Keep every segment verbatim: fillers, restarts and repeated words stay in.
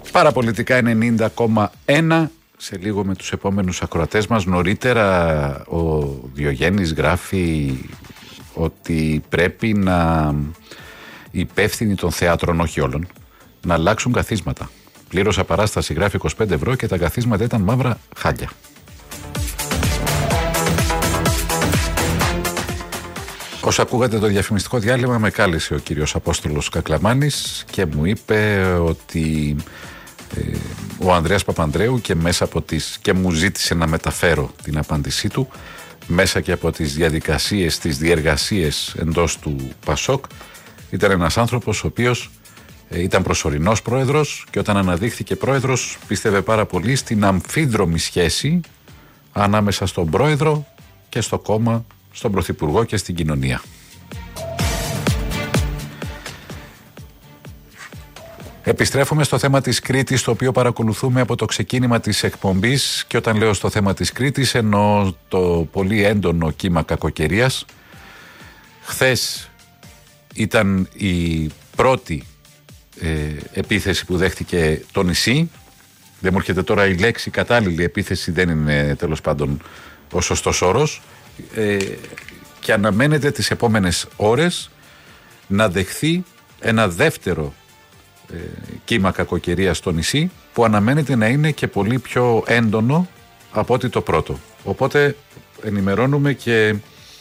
Παραπολιτικά ενενήντα κόμμα ένα. Σε λίγο με τους επόμενους ακροατές μας. Νωρίτερα ο Διογέννης γράφει ότι πρέπει να οι υπεύθυνοι των θεάτρων, όχι όλων, να αλλάξουν καθίσματα. Πλήρωσα παράσταση, γράφει είκοσι πέντε ευρώ και τα καθίσματα ήταν μαύρα χάλια. Όσο ακούγατε το διαφημιστικό διάλειμμα, με κάλεσε ο κύριος Απόστολος Κακλαμάνης και μου είπε ότι ε, ο Ανδρέας Παπανδρέου και μέσα από τις, και μου ζήτησε να μεταφέρω την απάντησή του, μέσα και από τις διαδικασίες, τις διεργασίες εντός του Πασόκ, ήταν ένας άνθρωπος ο οποίος ε, ήταν προσωρινός πρόεδρος και όταν αναδείχθηκε πρόεδρος πίστευε πάρα πολύ στην αμφίδρομη σχέση ανάμεσα στον πρόεδρο και στο κόμμα, στον πρωθυπουργό και στην κοινωνία. Επιστρέφουμε στο θέμα της Κρήτης, το οποίο παρακολουθούμε από το ξεκίνημα της εκπομπής, και όταν λέω στο θέμα της Κρήτης εννοώ το πολύ έντονο κύμα κακοκαιρίας. Χθες ήταν η πρώτη ε, επίθεση που δέχτηκε το νησί. Δεν μου έρχεται τώρα η λέξη κατάλληλη, επίθεση δεν είναι τέλος πάντων ο σωστός όρος, ε, και αναμένεται τις επόμενες ώρες να δεχθεί ένα δεύτερο ε, κύμα κακοκαιρίας στο νησί, που αναμένεται να είναι και πολύ πιο έντονο από ότι το πρώτο. Οπότε ενημερώνουμε και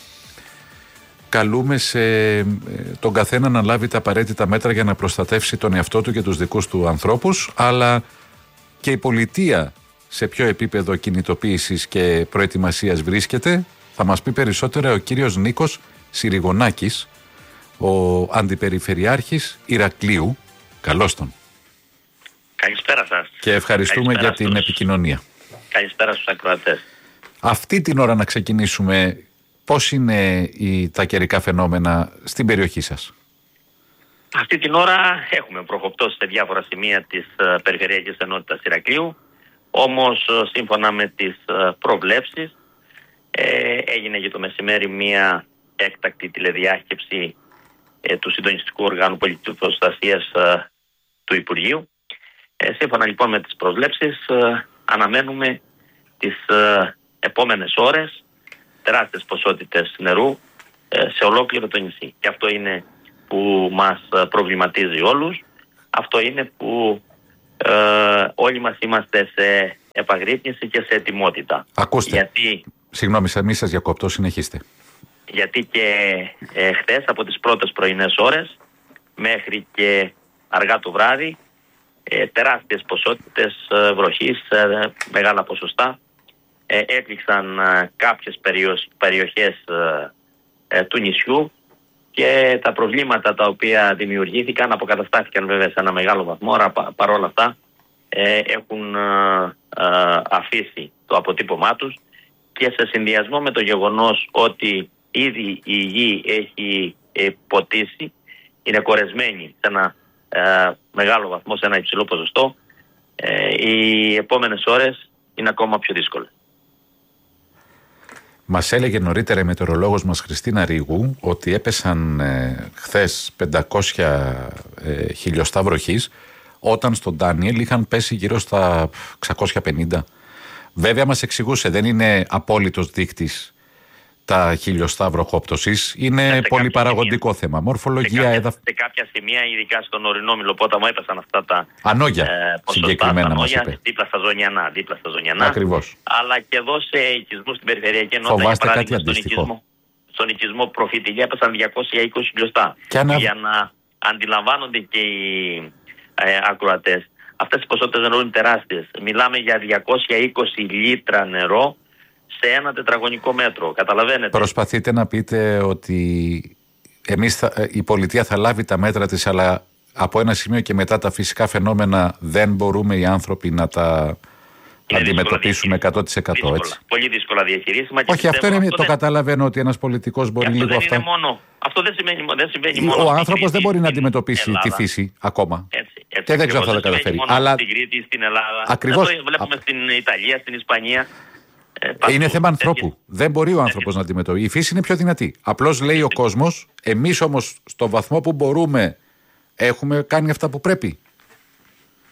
καλούμε σε τον καθένα να λάβει τα απαραίτητα μέτρα για να προστατεύσει τον εαυτό του και τους δικούς του ανθρώπους, αλλά και η πολιτεία σε ποιο επίπεδο κινητοποίησης και προετοιμασίας βρίσκεται. Θα μας πει περισσότερα ο κύριος Νίκος Συριγωνάκης, ο Αντιπεριφερειάρχης Ηρακλείου. Καλώς τον. Καλησπέρα σας. Και ευχαριστούμε Καλησπέρα για την στους... επικοινωνία. Καλησπέρα στους ακροατές. Αυτή την ώρα να ξεκινήσουμε, πώς είναι η, τα καιρικά φαινόμενα στην περιοχή σας? Αυτή την ώρα έχουμε προκοπτώσει σε διάφορα σημεία της uh, Περιφερειακής Ενότητας Ηρακλείου, όμως uh, σύμφωνα με τις uh, προβλέψεις ε, έγινε για το μεσημέρι μία έκτακτη τηλεδιάσκεψη ε, του Συντονιστικού Οργάνου Πολιτικής Προστασίας ε, του Υπουργείου. Ε, σύμφωνα λοιπόν με τις προβλέψεις ε, αναμένουμε τις ε, επόμενες ώρες τεράστιες ποσότητες νερού ε, σε ολόκληρο το νησί. Και αυτό είναι που μας προβληματίζει όλους. Αυτό είναι που ε, όλοι μας είμαστε σε επαγρύπνηση και σε ετοιμότητα. Ακούστε, γιατί, συγγνώμη, μη σας διακόπτω, συνεχίστε. Γιατί και ε, χθες από τις πρώτες πρωινές ώρες μέχρι και αργά το βράδυ ε, τεράστιες ποσότητες ε, βροχής, ε, μεγάλα ποσοστά ε, έπληξαν ε, κάποιες περιοχές ε, ε, του νησιού, και τα προβλήματα τα οποία δημιουργήθηκαν αποκαταστάθηκαν βέβαια σε ένα μεγάλο βαθμό. Παρόλα αυτά ε, έχουν ε, ε, αφήσει το αποτύπωμά τους, και σε συνδυασμό με το γεγονός ότι ήδη η γη έχει ε, ποτίσει, είναι κορεσμένη σε ένα ε, μεγάλο βαθμό, σε ένα υψηλό ποσοστό, ε, οι επόμενες ώρες είναι ακόμα πιο δύσκολες. Μας έλεγε νωρίτερα η μετεωρολόγος μας Χριστίνα Ρίγου ότι έπεσαν ε, χθες πεντακόσια ε, χιλιοστά βροχής, όταν στον Ντάνιελ είχαν πέσει γύρω στα εξακόσια πενήντα. Βέβαια μας εξηγούσε, δεν είναι απόλυτος δείκτης τα χιλιοστά βροχόπτωσης, είναι πολυπαραγοντικό θέμα. Μορφολογία, σε έδαφη. Σε κάποια σημεία, ειδικά στον ορεινό Μιλοπόταμο, έπεσαν αυτά τα ανόγια, ε, ποσοστά, συγκεκριμένα μας είπε. Δίπλα στα Ζωνιανά, δίπλα στα Ζωνιανά. Ακριβώς. Αλλά και εδώ σε οικισμούς στην Περιφερειακή Ενότητα, φοβάστε για κάτι παράδειγμα, αντίστοιχο? Στον οικισμό, στον οικισμό Προφητηλιά έπεσαν διακόσια είκοσι χιλιοστά. ανα... Για να αντιλαμβάνονται και οι ε, ακροατές, αυτές οι ποσότητες νερού είναι τεράστιες. Μιλάμε για διακόσια είκοσι λίτρα νερό σε ένα τετραγωνικό μέτρο. Καταλαβαίνετε. Προσπαθείτε να πείτε ότι εμείς θα, η πολιτεία θα λάβει τα μέτρα της, αλλά από ένα σημείο και μετά τα φυσικά φαινόμενα δεν μπορούμε οι άνθρωποι να τα είναι αντιμετωπίσουμε εκατό τοις εκατό. Δύσκολα, έτσι. Πολύ δύσκολα διαχειρίσιμα. Όχι, αυτό είναι, αυτό το δεν... καταλαβαίνω ότι ένας πολιτικός μπορεί αυτό λίγο δεν αυτά. Είναι μόνο, αυτό δεν σημαίνει, δεν συμβαίνει μόνο. Ο άνθρωπος δεν μπορεί να αντιμετωπίσει τη φύση ακόμα. Έτσι, έτσι, και δεν ξέρω αν θα τα καταφέρει. Μόνο Αλλά... στην Κρήτη, στην Ελλάδα. Ακριβώς. Το βλέπουμε Α... στην Ιταλία, στην Ισπανία. Ε, είναι θέμα ανθρώπου. Τέτοιες... Δεν μπορεί ο άνθρωπος να αντιμετωπίσει. Η φύση είναι πιο δυνατή. Απλώς λέει ο κόσμος, εμείς όμως στο βαθμό που μπορούμε έχουμε κάνει αυτά που πρέπει.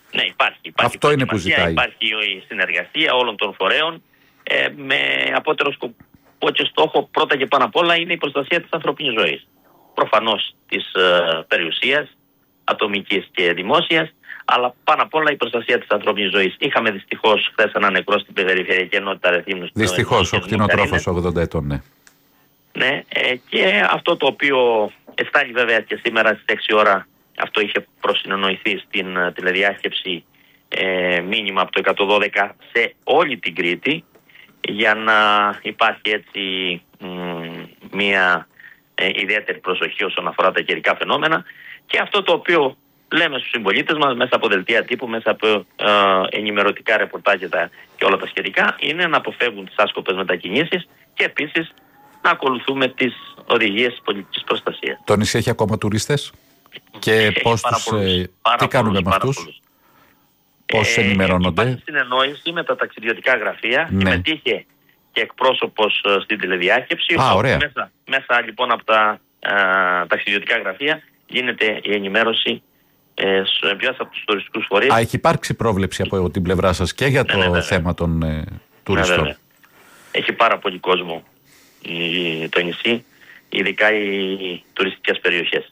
Ναι, υπάρχει. υπάρχει Αυτό είναι που ζητάει. Υπάρχει η συνεργασία όλων των φορέων ε, με απότερο σκοπό και στόχο πρώτα και πάνω απ' όλα είναι η προστασία της ανθρώπινης ζωής. Προφανώς της ε, περιουσίας, ατομικής και δημόσιας, αλλά πάνω απ' όλα η προστασία της ανθρώπινης ζωής. Είχαμε δυστυχώς χθες ένα νεκρό στην Περιφερειακή Ενότητα Ρεθύμνου. Δυστυχώς, ο κτηνοτρόφος ογδόντα ετών, ναι. Ναι, ε, και αυτό το οποίο εστάλει βέβαια και σήμερα στις έξι ώρα, αυτό είχε προσυνονοηθεί στην uh, τηλεδιάσκεψη ε, μήνυμα από το εκατόν δώδεκα σε όλη την Κρήτη, για να υπάρχει έτσι μ, μια ε, ιδιαίτερη προσοχή όσον αφορά τα καιρικά φαινόμενα, και αυτό το οποίο λέμε στους συμπολίτες μας μέσα από δελτία τύπου, μέσα από ε, ενημερωτικά ρεπορτάζια και όλα τα σχετικά, είναι να αποφεύγουν τις άσκοπες μετακινήσεις και επίσης να ακολουθούμε τις οδηγίες της πολιτικής προστασίας. Το νησί έχει ακόμα τουρίστες και πώς τους, πολλούς, ε, τι κάνουμε με αυτούς, πώς ε, ενημερώνονται? Υπάρχει συνεννόηση με τα ταξιδιωτικά γραφεία, ναι. Συμμετείχε και εκπρόσωπος στην τηλεδιάσκεψη. Α, ωραία. Μέσα, μέσα λοιπόν από τα α, ταξιδιωτικά γραφεία γίνεται η ενημέρωση ε, από τους τουριστικούς φορείς. Α, έχει υπάρξει πρόβλεψη από την πλευρά σας και για το ναι, ναι, θέμα των ε, τουριστών? Ναι, έχει πάρα πολύ κόσμο το νησί, ειδικά οι τουριστικές περιοχές.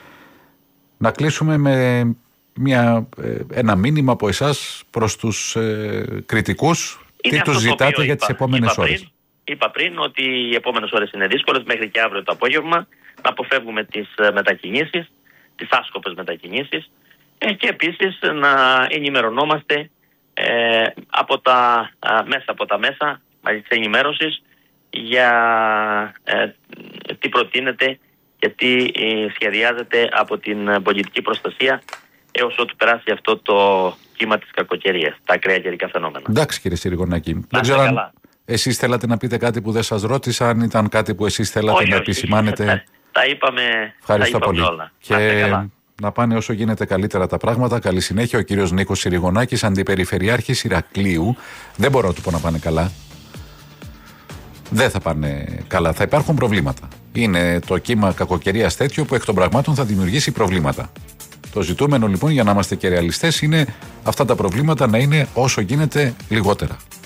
Να κλείσουμε με μια, ένα μήνυμα από εσάς προς τους ε, κριτικούς. Είναι τι τους ζητάτε για είπα, τις επόμενες είπα ώρες? Πριν, είπα πριν ότι οι επόμενες ώρες είναι δύσκολες, μέχρι και αύριο το απόγευμα, να αποφεύγουμε τις μετακινήσεις, τις άσκοπες μετακινήσεις ε, και επίσης να ενημερωνόμαστε ε, από τα, α, μέσα από τα μέσα της ενημέρωσης για ε, τι προτείνεται και τι ε, σχεδιάζεται από την πολιτική προστασία έως ότου περάσει αυτό το κύμα της κακοκαιρίας, τα ακραία καιρικά φαινόμενα. Εντάξει κύριε Συριγωνάκη, δεν ξέρω αν εσείς θέλατε να πείτε κάτι που δεν σας ρώτησα, αν ήταν κάτι που εσείς θέλατε όχι, να όχι, επισημάνετε. Τα, τα είπαμε, ευχαριστώ τα είπαμε πολύ. Όλα. Και να πάνε όσο γίνεται καλύτερα τα πράγματα. Καλή συνέχεια. Ο κύριος Νίκος Συριγωνάκης, Αντιπεριφερειάρχης Ηρακλείου. Δεν μπορώ να του πω να πάνε καλά. Δεν θα πάνε καλά. Θα υπάρχουν προβλήματα. Είναι το κύμα κακοκαιρίας τέτοιο που εκ των πραγμάτων θα δημιουργήσει προβλήματα. Το ζητούμενο λοιπόν, για να είμαστε και ρεαλιστές, είναι αυτά τα προβλήματα να είναι όσο γίνεται λιγότερα.